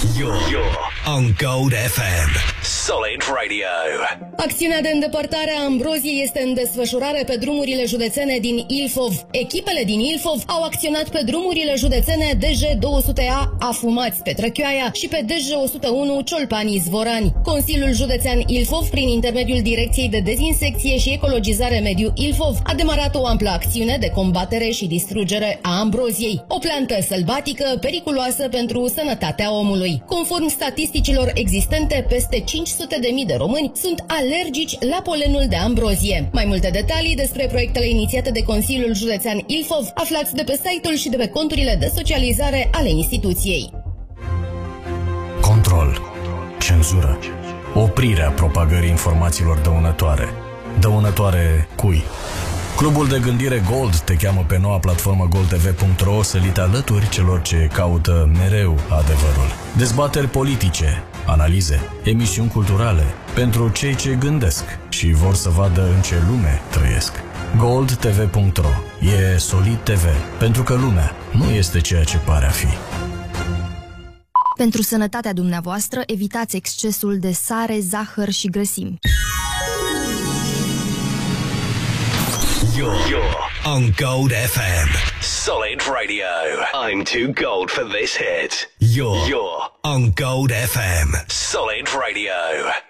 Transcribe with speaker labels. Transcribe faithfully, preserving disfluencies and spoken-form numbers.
Speaker 1: You're, you're on Gold F M. Solid Radio.
Speaker 2: Acțiunea de îndepărtare a Ambroziei este în desfășurare pe drumurile județene din Ilfov. Echipele din Ilfov au acționat pe drumurile județene D J două sute A Afumați Petrăchioaia și pe D J o sută unu Ciolpanii Zvorani. Consiliul Județean Ilfov, prin intermediul Direcției de Dezinsecție și Ecologizare Mediu Ilfov, a demarat o amplă acțiune de combatere și distrugere a ambroziei, o plantă sălbatică periculoasă pentru sănătatea omului. Conform statisticilor existente, peste cinci sute de mii de români sunt alergici la polenul de ambrozie. Mai multe detalii despre proiectele inițiate de Consiliul Județean Ilfov aflați de pe site-ul și de pe conturile de socializare ale instituției.
Speaker 3: Control. Cenzură. Oprirea propagării informațiilor dăunătoare. Dăunătoare cui? Clubul de gândire Gold te cheamă pe noua platformă gold t v punct r o să li te alături celor ce caută mereu adevărul. Dezbateri politice, analize, emisiuni culturale, pentru cei ce gândesc și vor să vadă în ce lume trăiesc. gold t v punct r o e Solid T V, pentru că lumea nu este ceea ce pare a fi.
Speaker 4: Pentru sănătatea dumneavoastră, evitați excesul de sare, zahăr și grăsimi.
Speaker 1: You're, you're on Gold F M. Solid Radio. I'm too gold for this hit. You're, you're on Gold F M. Solid Radio.